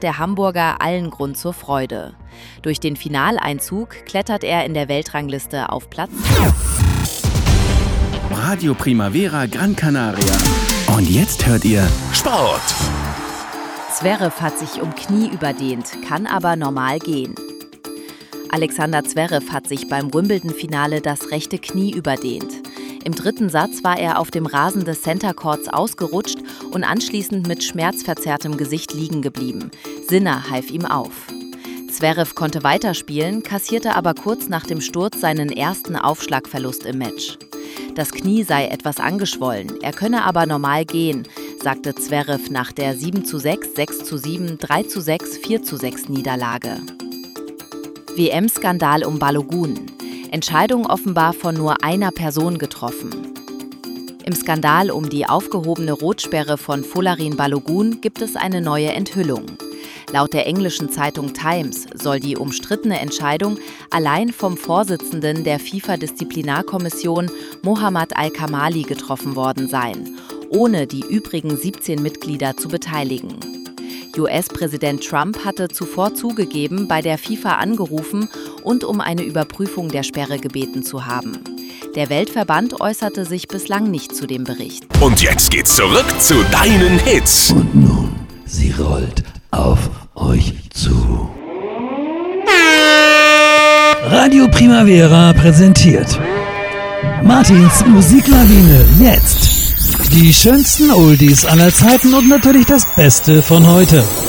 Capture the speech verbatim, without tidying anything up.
der Hamburger allen Grund zur Freude. Durch den Finaleinzug klettert er in der Weltrangliste auf Platz vier. Radio Primavera Gran Canaria. Und jetzt hört ihr Sport. Zverev hat sich um Knie überdehnt, kann aber normal gehen. Alexander Zverev hat sich beim Wimbledon-Finale das rechte Knie überdehnt. Im dritten Satz war er auf dem Rasen des Center Courts ausgerutscht und anschließend mit schmerzverzerrtem Gesicht liegen geblieben. Sinner half ihm auf. Zverev konnte weiterspielen, kassierte aber kurz nach dem Sturz seinen ersten Aufschlagverlust im Match. Das Knie sei etwas angeschwollen, er könne aber normal gehen, sagte Zverev nach der sieben zu sechs, sechs zu sieben, drei zu sechs, vier zu sechs Niederlage. W M-Skandal um Balogun. Entscheidung offenbar von nur einer Person getroffen. Im Skandal um die aufgehobene Rotsperre von Folarin Balogun gibt es eine neue Enthüllung. Laut der englischen Zeitung Times soll die umstrittene Entscheidung allein vom Vorsitzenden der FIFA-Disziplinarkommission Mohammad Al-Kamali getroffen worden sein, ohne die übrigen siebzehn Mitglieder zu beteiligen. U S-Präsident Trump hatte zuvor zugegeben, bei der FIFA angerufen und um eine Überprüfung der Sperre gebeten zu haben. Der Weltverband äußerte sich bislang nicht zu dem Bericht. Und jetzt geht's zurück zu deinen Hits. Und nun, sie rollt auf euch zu. Radio Primavera präsentiert Martins Musiklawine jetzt. Die schönsten Oldies aller Zeiten und natürlich das Beste von heute.